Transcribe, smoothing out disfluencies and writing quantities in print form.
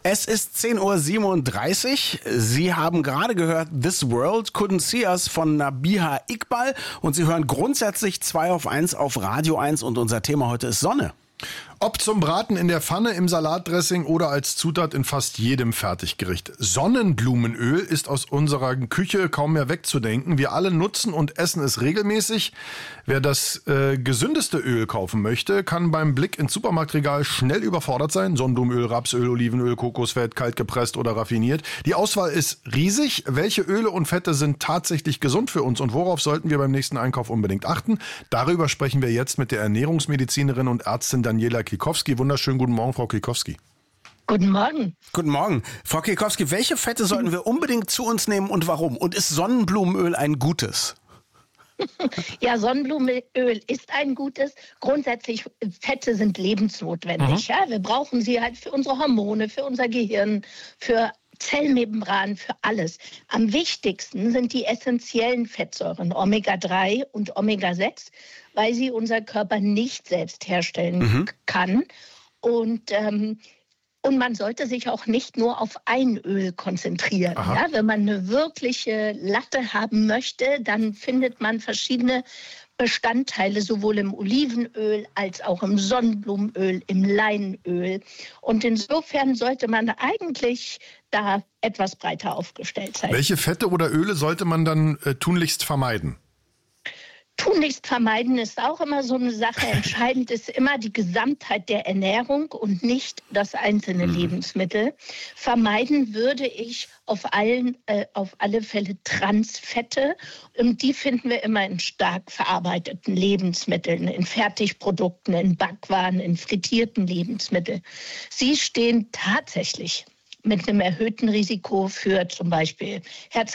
Es ist 10:37 Uhr. Sie haben gerade gehört This World Couldn't See Us von Nabiha Iqbal und Sie hören grundsätzlich 2 auf 1 auf Radio 1 und unser Thema heute ist Sonne. Ob zum Braten in der Pfanne, im Salatdressing oder als Zutat in fast jedem Fertiggericht. Sonnenblumenöl ist aus unserer Küche kaum mehr wegzudenken. Wir alle nutzen und essen es regelmäßig. Wer das gesündeste Öl kaufen möchte, kann beim Blick ins Supermarktregal schnell überfordert sein. Sonnenblumenöl, Rapsöl, Olivenöl, Kokosfett, kalt gepresst oder raffiniert. Die Auswahl ist riesig. Welche Öle und Fette sind tatsächlich gesund für uns und worauf sollten wir beim nächsten Einkauf unbedingt achten? Darüber sprechen wir jetzt mit der Ernährungsmedizinerin und Ärztin Daniela Klikowski. Wunderschönen guten Morgen, Frau Klikowski. Guten Morgen. Guten Morgen. Frau Klikowski, welche Fette sollten wir unbedingt zu uns nehmen und warum? Und ist Sonnenblumenöl ein gutes? Ja, Sonnenblumenöl ist ein gutes. Grundsätzlich, Fette sind lebensnotwendig. Ja? Wir brauchen sie halt für unsere Hormone, für unser Gehirn, für Zellmembran, für alles. Am wichtigsten sind die essentiellen Fettsäuren, Omega-3 und Omega-6, weil sie unser Körper nicht selbst herstellen kann. Und man sollte sich auch nicht nur auf ein Öl konzentrieren. Ja? Wenn man eine wirkliche Latte haben möchte, dann findet man verschiedene Bestandteile sowohl im Olivenöl als auch im Sonnenblumenöl, im Leinöl. Und insofern sollte man eigentlich da etwas breiter aufgestellt sein. Welche Fette oder Öle sollte man dann tunlichst vermeiden? Tunlichst vermeiden ist auch immer so eine Sache. Entscheidend ist immer die Gesamtheit der Ernährung und nicht das einzelne Lebensmittel. Vermeiden würde ich auf alle Fälle Transfette. Und die finden wir immer in stark verarbeiteten Lebensmitteln, in Fertigprodukten, in Backwaren, in frittierten Lebensmitteln. Sie stehen tatsächlich mit einem erhöhten Risiko für zum Beispiel Herz